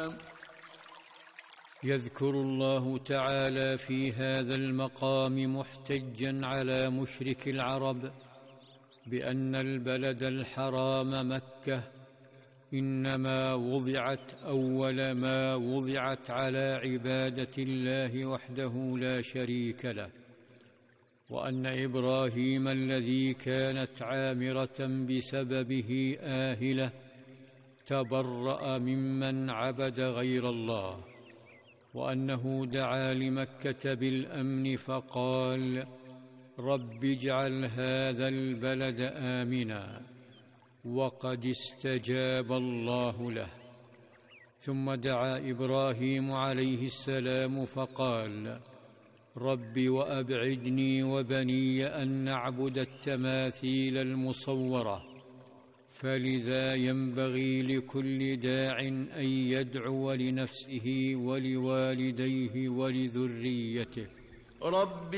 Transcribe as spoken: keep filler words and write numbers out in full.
يذكر الله تعالى في هذا المقام محتجا على مشرك العرب بأن البلد الحرام مكة إنما وضعت أول ما وضعت على عبادة الله وحده لا شريك له، وأن إبراهيم الذي كانت عامرة بسببه آهلة تبرأ ممن عبد غير الله، وأنه دعا لمكة بالأمن فقال: رب اجعل هذا البلد آمنا، وقد استجاب الله له. ثم دعا إبراهيم عليه السلام فقال: رب وأبعدني وبني أن نعبد التماثيل المصورة. فلذا ينبغي لكل داع أن يدعو لنفسه ولوالديه ولذريته. رب